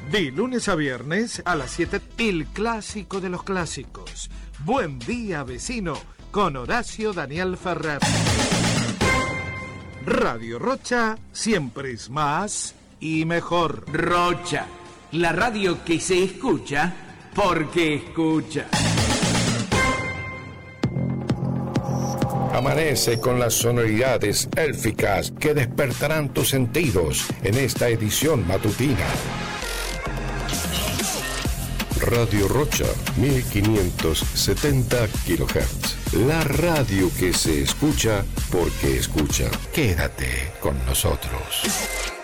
De lunes a viernes a las 7, el clásico de los clásicos. Buen día, vecino, con Horacio Daniel Ferrer. Radio Rocha siempre es más y mejor. Rocha, la radio que se escucha porque escucha. Amanece con las sonoridades élficas que despertarán tus sentidos en esta edición matutina. Radio Rocha, 1570 kHz. La radio que se escucha porque escucha. Quédate con nosotros.